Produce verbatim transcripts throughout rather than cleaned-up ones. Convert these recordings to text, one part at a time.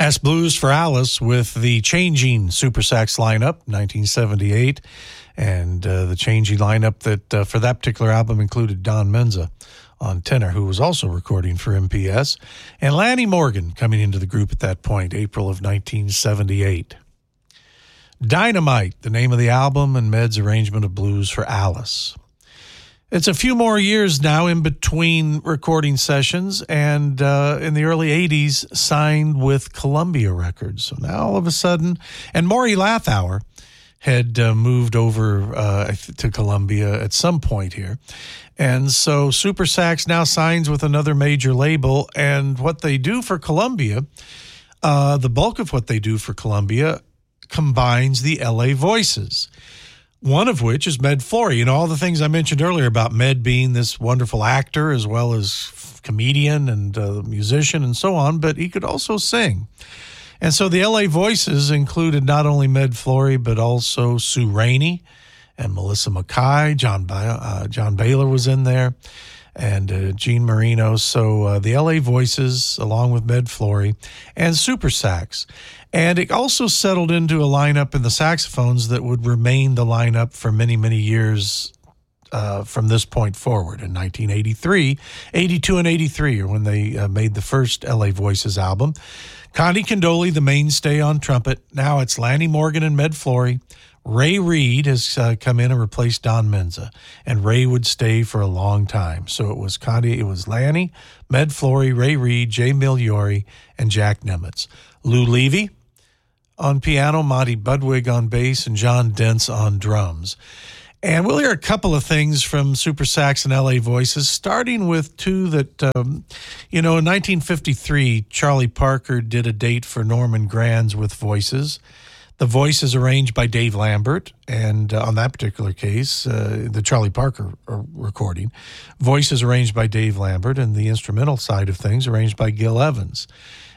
S Blues for Alice with the changing Super Sax lineup, nineteen seventy-eight. And uh, the changing lineup that uh, for that particular album included Don Menza on tenor, who was also recording for M P S, and Lanny Morgan coming into the group at that point, April of nineteen seventy-eight. Dynamite, the name of the album, and Med's arrangement of Blues for Alice. It's a few more years now in between recording sessions, and uh, in the early eighties, signed with Columbia Records. So now all of a sudden, and Maury Lathauer had uh, moved over uh, to Columbia at some point here. And so Super Sax now signs with another major label, and what they do for Columbia, uh, the bulk of what they do for Columbia combines the L A Voices, one of which is Med Flory. You know, all the things I mentioned earlier about Med being this wonderful actor as well as comedian and uh, musician and so on, but he could also sing. And so the L A Voices included not only Med Flory, but also Sue Rainey and Melissa Mackay. John, ba- uh, John Baylor was in there, and uh, Gene Marino. So uh, the L A Voices, along with Med Flory, and Super Sax. And it also settled into a lineup in the saxophones that would remain the lineup for many, many years uh, from this point forward. In nineteen eighty-three, eighty-two and eighty-three are when they uh, made the first L A Voices album. Connie Condoli, the mainstay on trumpet. Now it's Lanny Morgan and Med Flory. Ray Reed has uh, come in and replaced Don Menza, and Ray would stay for a long time. So it was Connie, it was Lanny, Med Flory, Ray Reed, Jay Migliori, and Jack Nemitz. Lou Levy on piano, Monty Budwig on bass, and John Dentz on drums. And we'll hear a couple of things from Super Sax and L A Voices, starting with two that, um, you know, in nineteen fifty-three, Charlie Parker did a date for Norman Granz with Voices. The Voices arranged by Dave Lambert, and uh, on that particular case, uh, the Charlie Parker recording, Voices arranged by Dave Lambert, and the instrumental side of things arranged by Gil Evans.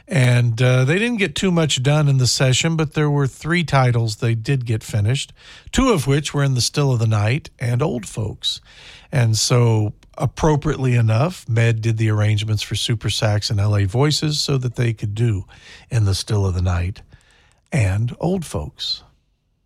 And uh, they didn't get too much done in the session, but there were three titles they did get finished, two of which were in The Still of the Night and Old Folks. And so, appropriately enough, Med did the arrangements for Super Sax and L A Voices so that they could do In the Still of the Night and Old Folks.